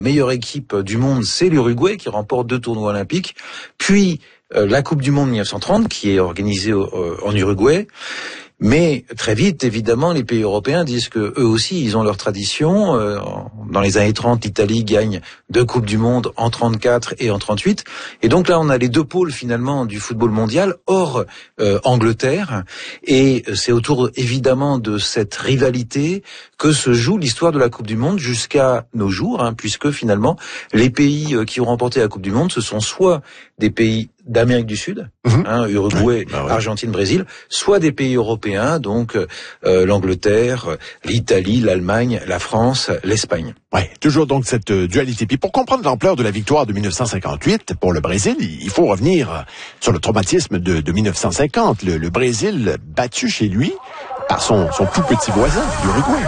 Meilleure équipe du monde, c'est l'Uruguay qui remporte 2 tournois olympiques. Puis la Coupe du Monde 1930 qui est organisée en Uruguay. Mais très vite, évidemment, les pays européens disent que eux aussi, ils ont leur tradition. Dans les années 30, l'Italie gagne 2 Coupes du Monde en 34 et en 38. Et donc là, on a les 2 pôles finalement du football mondial, hors Angleterre. Et c'est autour évidemment de cette rivalité que se joue l'histoire de la Coupe du Monde jusqu'à nos jours, puisque finalement, les pays qui ont remporté la Coupe du Monde, ce sont soit des pays d'Amérique du Sud, Uruguay, Argentine, Brésil, soit des pays européens, donc l'Angleterre, l'Italie, l'Allemagne, la France, l'Espagne. Ouais, toujours donc cette dualité. Puis pour comprendre l'ampleur de la victoire de 1958 pour le Brésil, il faut revenir sur le traumatisme de 1950. Le Brésil battu chez lui par son tout petit voisin, l'Uruguay.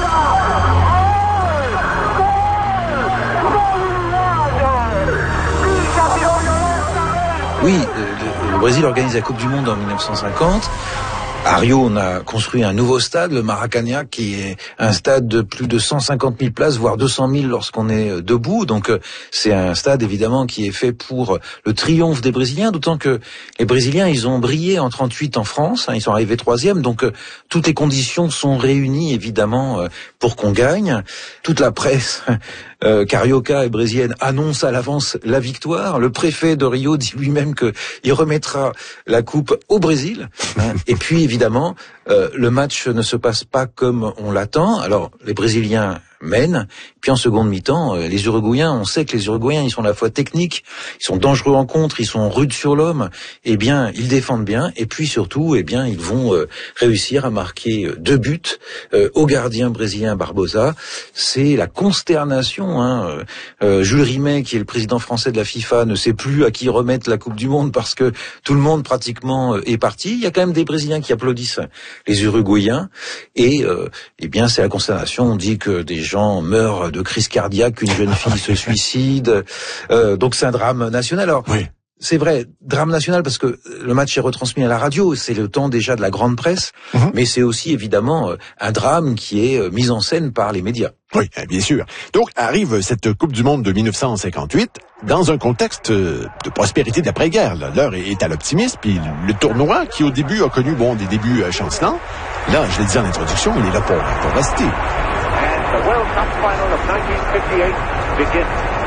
Oui, le Brésil organise la Coupe du Monde en 1950. À Rio, on a construit un nouveau stade, le Maracanã, qui est un stade de plus de 150 000 places, voire 200 000 lorsqu'on est debout. Donc, c'est un stade, évidemment, qui est fait pour le triomphe des Brésiliens, d'autant que les Brésiliens, ils ont brillé en 38 en France, ils sont arrivés 3e, donc toutes les conditions sont réunies, évidemment, pour qu'on gagne. Toute la presse carioca et brésilienne annonce à l'avance la victoire. Le préfet de Rio dit lui-même qu'il remettra la coupe au Brésil. Et puis, évidemment, le match ne se passe pas comme on l'attend. Alors, les Brésiliens mènent, puis en seconde mi-temps, les Uruguayens, on sait que les Uruguayens, ils sont à la fois techniques, ils sont dangereux en contre, ils sont rudes sur l'homme, eh bien, ils défendent bien, et puis surtout, eh bien, ils vont réussir à marquer 2 buts au gardien brésilien Barbosa. C'est la consternation, Jules Rimet, qui est le président français de la FIFA, ne sait plus à qui remettre la Coupe du Monde parce que tout le monde pratiquement est parti. Il y a quand même des Brésiliens qui applaudissent les Uruguayens, et eh bien, c'est la consternation. On dit que des gens meurent de crise cardiaque, qu'une jeune fille se suicide. Donc c'est un drame national. Alors, oui. C'est vrai, drame national parce que le match est retransmis à la radio, c'est le temps déjà de la grande presse, mais c'est aussi évidemment un drame qui est mis en scène par les médias. Oui, bien sûr. Donc arrive cette Coupe du Monde de 1958 dans un contexte de prospérité d'après-guerre. L'heure est à l'optimisme, puis le tournoi qui au début a connu des débuts chancelants, là, je l'ai dit en introduction, il est là pour rester. The World Cup final of 1958 begins.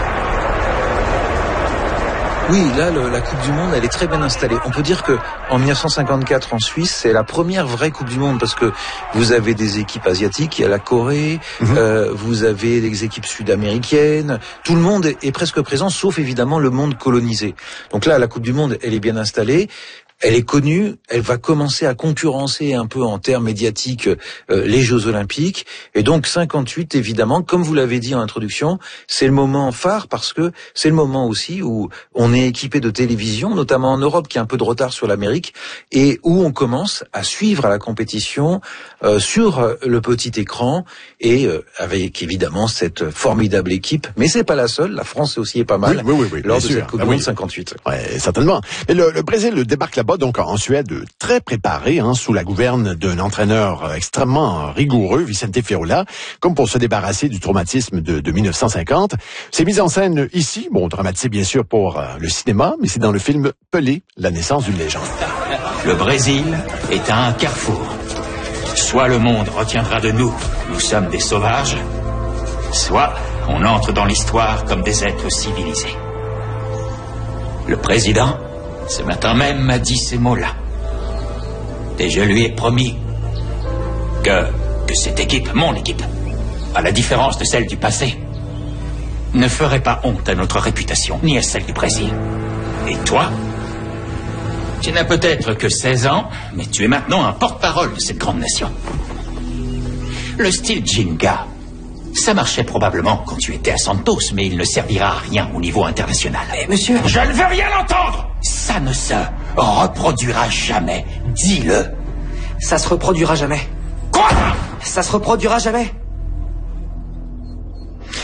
Oui, là, la Coupe du Monde, elle est très bien installée. On peut dire que en 1954 en Suisse, c'est la première vraie Coupe du Monde parce que vous avez des équipes asiatiques, il y a la Corée, vous avez des équipes sud-américaines. Tout le monde est presque présent, sauf évidemment le monde colonisé. Donc là, la Coupe du Monde, elle est bien installée. Elle est connue, elle va commencer à concurrencer un peu en termes médiatiques les Jeux Olympiques. Et donc 58, évidemment, comme vous l'avez dit en introduction, c'est le moment phare parce que c'est le moment aussi où on est équipé de télévision, notamment en Europe qui a un peu de retard sur l'Amérique, et où on commence à suivre la compétition sur le petit écran et avec évidemment cette formidable équipe. Mais c'est pas la seule, la France aussi est pas mal lors de cette Coupe du Monde 58. Ouais, certainement. Mais le Brésil débarque là-bas donc en Suède très préparé, sous la gouverne d'un entraîneur extrêmement rigoureux, Vicente Feola, comme pour se débarrasser du traumatisme de 1950. C'est mis en scène ici, dramatisé bien sûr pour le cinéma, mais c'est dans le film Pelé, la naissance d'une légende. Le Brésil est à un carrefour. Soit le monde retiendra de nous sommes des sauvages, soit on entre dans l'histoire comme des êtres civilisés. Le président, ce matin même, m'a dit ces mots-là. Et je lui ai promis que cette équipe, mon équipe, à la différence de celle du passé, ne ferait pas honte à notre réputation, ni à celle du Brésil. Et toi, tu n'as peut-être que 16 ans, mais tu es maintenant un porte-parole de cette grande nation. Le style Jenga, ça marchait probablement quand tu étais à Santos, mais il ne servira à rien au niveau international. Mais monsieur... Je ne veux rien entendre! Ça ne se reproduira jamais. Dis-le. Ça se reproduira jamais. Quoi? Ça se reproduira jamais.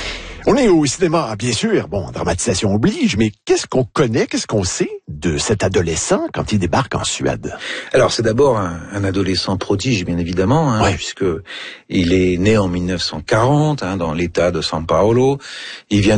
On est au cinéma, bien sûr. Bon, dramatisation oblige, mais qu'est-ce qu'on connaît, qu'est-ce qu'on sait de cet adolescent quand il débarque en Suède? Alors, c'est d'abord un adolescent prodige, bien évidemment, puisque il est né en 1940, dans l'État de São Paulo. Il vient